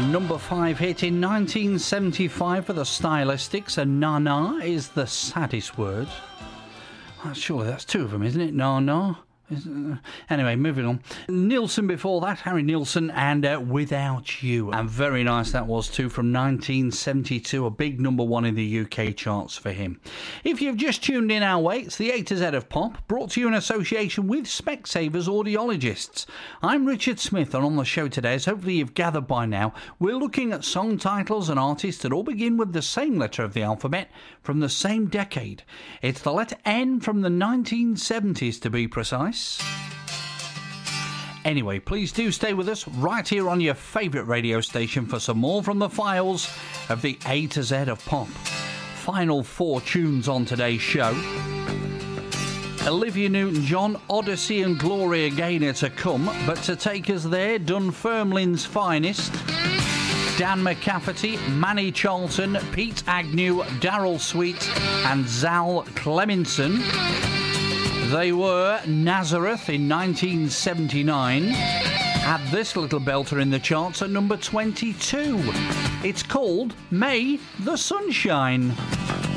Number 5 hit in 1975 for the Stylistics, and Na Na is the saddest word. Surely that's two of them, isn't it? Na Na. Anyway, moving on. Nilsson before that, Harry Nilsson, and Without You. And very nice that was too, from 1972, a big number one in the UK charts for him. If you've just tuned in our way, it's the A to Z of Pop, brought to you in association with Specsavers Audiologists. I'm Richard Smith, and on the show today, as hopefully you've gathered by now, we're looking at song titles and artists that all begin with the same letter of the alphabet from the same decade. It's the letter N from the 1970s to be precise. Anyway, please do stay with us right here on your favourite radio station for some more from the files of the A to Z of Pop. Final 4 tunes on today's show. Olivia Newton-John, Odyssey and Glory Again are to come, but to take us there, Dunfermline's Finest, Dan McCafferty, Manny Charlton, Pete Agnew, Daryl Sweet and Zal Cleminson. They were Nazareth in 1979. Had this little belter in the charts at number 22. It's called May the Sunshine.